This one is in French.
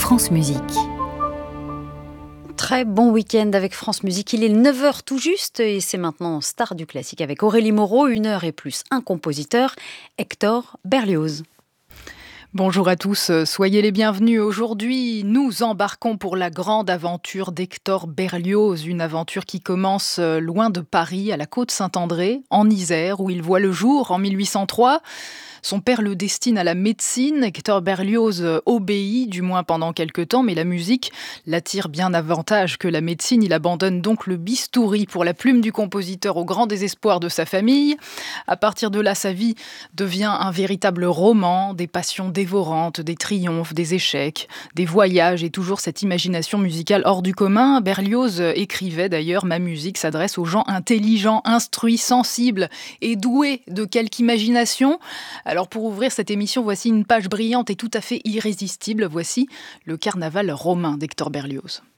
France Musique. Très bon week-end avec France Musique. Il est 9h tout juste et c'est maintenant Star du classique avec Aurélie Moreau, 1 heure et plus un compositeur, Hector Berlioz. Bonjour à tous, soyez les bienvenus. Aujourd'hui, nous embarquons pour la grande aventure d'Hector Berlioz, une aventure qui commence loin de Paris, à la Côte-Saint-André, en Isère, où il voit le jour en 1803. Son père le destine à la médecine. Hector Berlioz obéit, du moins pendant quelque temps, mais la musique l'attire bien davantage que la médecine. Il abandonne donc le bistouri pour la plume du compositeur au grand désespoir de sa famille. À partir de là, sa vie devient un véritable roman, des passions dévorantes, des triomphes, des échecs, des voyages et toujours cette imagination musicale hors du commun. Berlioz écrivait d'ailleurs « Ma musique s'adresse aux gens intelligents, instruits, sensibles et doués de quelque imagination ». Alors pour ouvrir cette émission, voici une page brillante et tout à fait irrésistible. Voici le carnaval romain d'Hector Berlioz.